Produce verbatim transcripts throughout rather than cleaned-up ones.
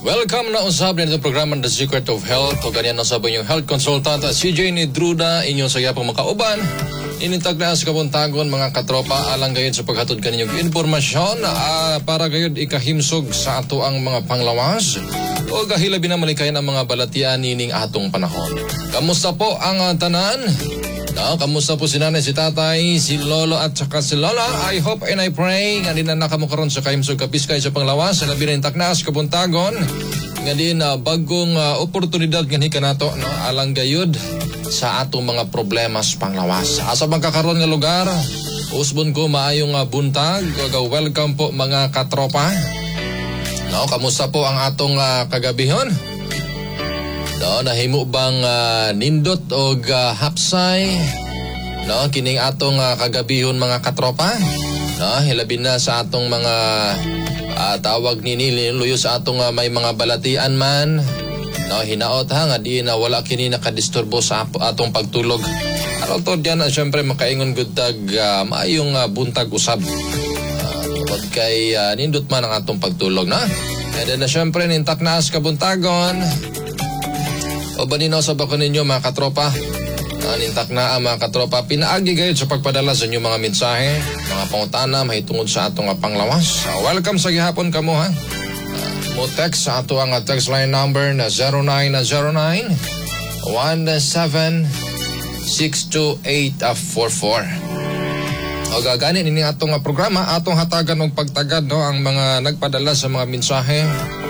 Welcome na usab din sa programa The Secret of Health. O ganyan na sabon yung health consultant C J ni Druda, inyong saya pang makauban. Inintag na sa kabuntagon mga katropa alang gayud sa paghatod kaninyong informasyon uh, para gayud ikahimsog sa ato ang mga panglawas o gahilabi na malikayan ang mga balatian nining atong panahon. Kamusta po ang uh, tanan? No, kamusta po si nanay, si tatay, si lolo at saka si lola? I hope and I pray nga din na nakamukaroon sa kahimsog kapiskay sa panglawas sa labi na intaknas kabuntagon. Nga din uh, bagong uh, oportunidad nga hika nato no, alang gayud sa atong mga problemas panglawas. Asa bang kakaroon nga lugar? Usbon ko maayong uh, buntag. Welcome po mga katropa. No, kamusta po ang atong uh, kagabihon? No, nahimo bang uh, nindot o uh, hapsay? No, kining atong uh, kagabihon mga katropa? No, hilabin na sa atong mga uh, tawag nini luyo sa atong uh, may mga balatian man. No, hinaot ha nga di na wala kini nakadisturbo sa atong pagtulog. Aron to diyan uh, syempre makaingon gud tag uh, maayong uh, buntag usab. Uh, tungod kay uh, nindot man ang atong pagtulog na. And then uh, syempre nintak na as kabuntagon. O banino sa bako ninyo mga katropa? Nanintak na ang mga katropa. Pinaagi gayud sa pagpadala sa inyong mga mensahe, mga pangutana, mahitungod sa atong panglawas. Uh, welcome sa gihapon kamo ha. Uh, mo text sa ato ang text line number na zero nine zero nine one seven six two eight four four. O gaganin ini atong programa, atong hatagan og pagtagad no ang mga nagpadala sa mga mensahe.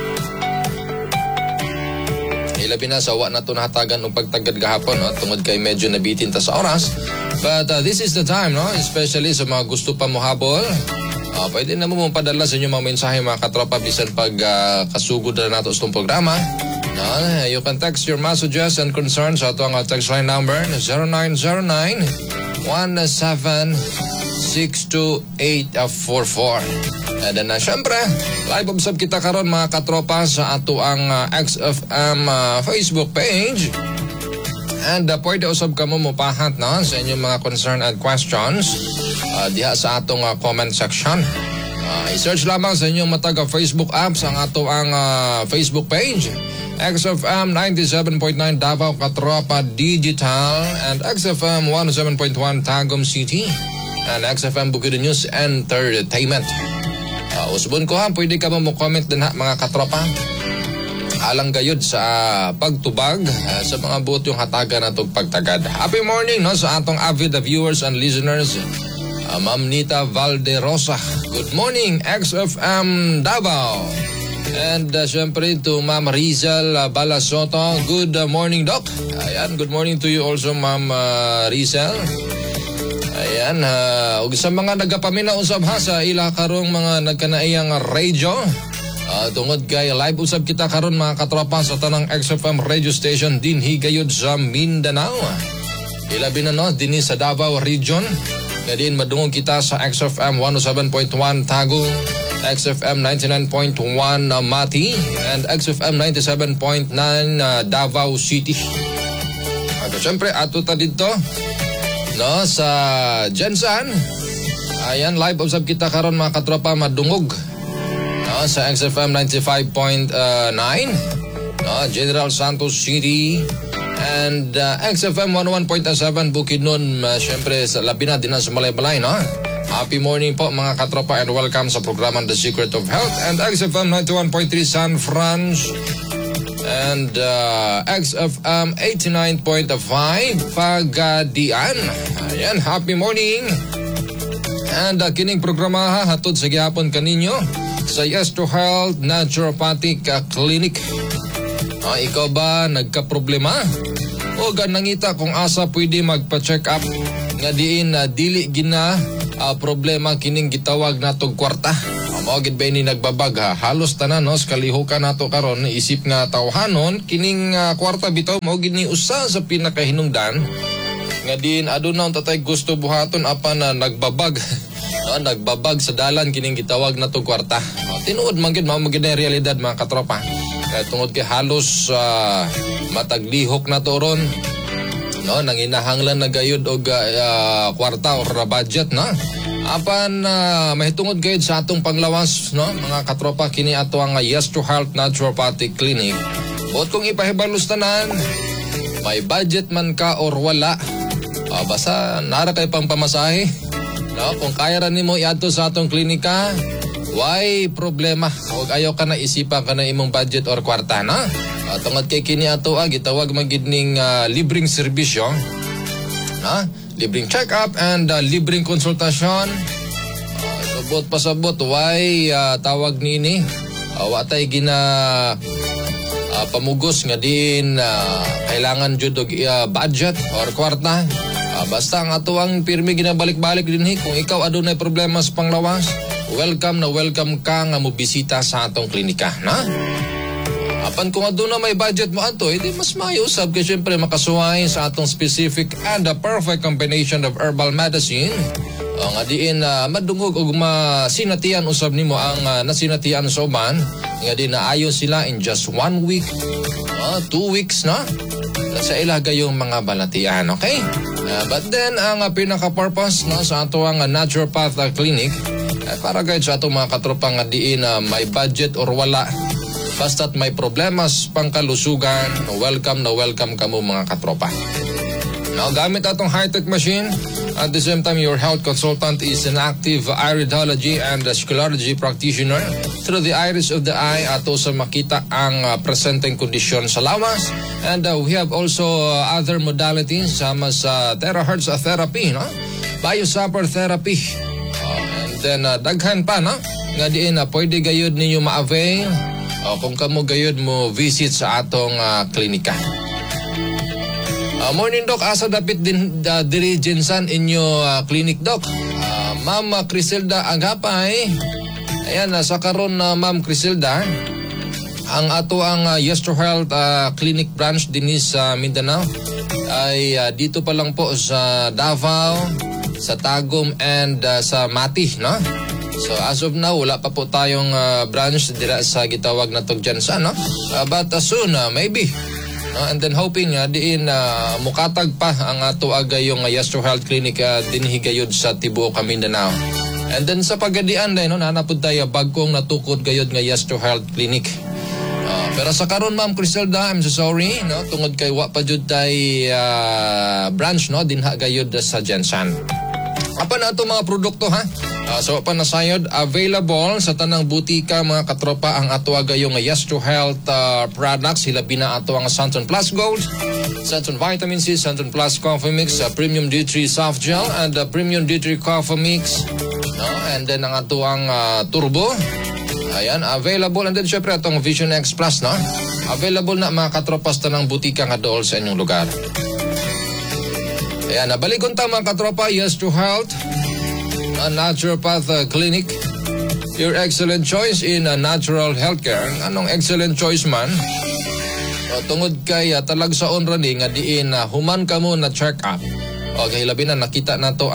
Ilabi na sa wa na ito nahatagan ng pagtagad gahapon no? Tungod kay medyo nabitin ta sa oras. But uh, this is the time, no? Especially sa mga gusto pa mo habol. Uh, pwede na mo mong padala sa inyong mga mensahe mga katropa bisan pag uh, kasugod na nato sa itong programa. No? You can text your messages and concerns sa ito ang text line number zero nine zero nine one seven six two eight four four. And then uh, syempre, live observe kita karon mga katropa sa ato ang uh, X F M uh, Facebook page. And uh, pwede usab ka mo mupahat no, sa inyong mga concern and questions uh, diha sa atong uh, comment section. Uh, i-search lamang sa inyong matag Facebook apps ang ato ang uh, Facebook page. X F M ninety-seven point nine Davao Katropa Digital and X F M one oh seven point one Tagum City and X F M Bukid News Entertainment. Uh, usbon ko ha, pwede ka mo comment din ha mga katropa. Alang gayud sa pagtubag uh, sa mga buot yung hatagan na itong pagtagad. Happy morning no sa atong avid viewers and listeners. Uh, Ma'am Nita Valderosa. Good morning X F M Davao. And uh, syempre to Ma'am Rizal uh, Balasoto. Good uh, morning Doc. Ayan, good morning to you also Ma'am uh, Rizal. Ayan, uh, ug sa mga nagapaminaw usab ha sa ila karong mga nagkanaiyang radio. Uh, tungod kay live usab kita karon mga katropa sa tanang X F M radio station dinhi gayud sa Mindanao. Ilabi na no dinhi sa Davao region. Kadin madungog kita sa X F M one oh seven point one Tagum, X F M ninety-nine point one uh, Mati, and X F M ninety-seven point nine uh, Davao City. At syempre ato ta dito no sa Jensan. Ayan, live observe kita karon mga katropa madungog no sa X F M ninety-five point nine no General Santos City and uh, X F M one oh one point seven Bukidnon. Uh, syempre sa labi na din sa Malay-Balay no. Happy morning po mga katropa and welcome sa programa The Secret of Health and X F M ninety-one point three San Franz and uh, X F M eighty-nine point five Pagadian. Ayan, happy morning. And uh, kining programa ha, hatod sa gihapon kaninyo sa Yes to Health Naturopathic uh, Clinic. Uh, ikaw ba nagka-problema? O ganangita kung asa pwede magpa-check up nga diin uh, dili gina uh, problema kining gitawag natog kwarta. Mao gid ba ni nagbabag ha? Halos tanan no sa kalihukan nato karon isip nga tawhanon kining uh, kwarta bitaw mao gid ni usa sa pinakahinungdan nga din aduna tatay gusto buhaton apan na uh, nagbabag no, nagbabag sa dalan kining gitawag natog kwarta. Uh, tinuod man gid mao gid na realidad mga katropa. Kaya tungod kay halos uh, mataglihok na to ron no nanginahanglan na gayud og uh, kwarta or budget no. Apan uh, mahitungod gayud sa atong panglawas, no, mga katropa, kini ato ang uh, Yes to Health Naturopathic Clinic. Bot kung ipahibalos tanan, may budget man ka or wala, uh, basta nara kay pang pamasahe, no, kung kaya ra nimo iadto sa atong klinika, why problema. Huwag ayaw ka na isipa ka na imong budget or kwarta, na. Uh, tungod kay kini ato ah, gitawag magidning uh, libreng serbisyo, ha? Libreng check-up and uh, libreng konsultasyon. Uh, sabot pasabot, why uh, tawag nini? Uh, watay gina uh, pamugos nga din uh, kailangan jud og uh, budget or kwarta. Uh, basta ang ato ang pirmi ginabalik-balik dinhi. Kung ikaw adunay problema sa panglawas, welcome na welcome ka nga mobisita sa atong klinika, na? Apan kung aduna may budget mo ato, edi mas maayusab kay syempre makasuway sa atong specific and the perfect combination of herbal medicine. Ang uh, diin uh, madungog og masinatian usab nimo ang uh, nasinatian sa uban, nga di naayon sila in just one week, uh, two weeks, na? Sa ila gayong mga balatian, okay? Uh, but then ang uh, pinaka-purpose, no, sa ato ang uh, naturopath uh, clinic, uh, para gayud sa atong mga katropa nga diin uh, may budget or wala, basta't may problemas pangkalusugan, welcome na welcome ka mo mga katropa. Now, gamit atong high-tech machine, at the same time, your health consultant is an active iridology and sclerology practitioner through the iris of the eye ato sa makita ang uh, presenteng kondisyon sa lawas. And uh, we have also uh, other modalities sama sa terahertz therapy, no? Biosapper therapy. Uh, and then, uh, daghan pa, no? Nga diin na uh, pwede gayud ninyo ma-avail o kung kamo gayud mo visit sa atong uh, klinika. Uh, morning, Doc. Asa dapit din uh, diri Jinsan inyo uh, clinic, Doc. Uh, Ma'am Criselda Agapay. Ayan, uh, sa karon na uh, Ma'am Criselda, ang ato ang uh, Yes to Health uh, Clinic branch din sa Mindanao ay uh, dito pa lang po sa Davao, sa Tagum, and uh, sa Mati, no? So as of now, wala pa po tayong uh, branch dira sa gitawag na tog Jansan, no? Uh, but uh, soon, uh, maybe. No? And then hoping uh, diin uh, mukatag pa ang ato agay yung uh, Yes to Health Clinic uh, dinhigayod sa tibuok Mindanao. And then sa pagadian day, no, nanapod tayo bagkong natukod gayod nga Yes to Health Clinic. Uh, pero sa karon, Ma'am Criselda, I'm so sorry, no, tungod kay wa pa jud tay uh, branch, no, dinha gayod sa Jansan. Apa na ito mga produkto, ha? Uh, so panasayod, available sa tanang butika mga katropa ang ato agayong Yes to Health uh, products. Sila bina ato ang Santon Plus Gold, Santon Vitamin C, Santon Plus Coffee Mix, uh, Premium D three Soft Gel, and uh, Premium D three Coffee Mix, no? And then ang ato ang uh, Turbo. Ayan, available. And then syempre atong Vision X Plus, no? Available na mga katropa sa tanang butika nga dool sa inyong lugar. Ayan, nabaligon ta mga katropa, Yes to Health, a naturopath uh, clinic, your excellent choice in uh, natural healthcare. Anong excellent choice man? O, tungod kay uh, talag sa onra ni nga diin uh, human ka mo na check up. Okay, labi na nakita na to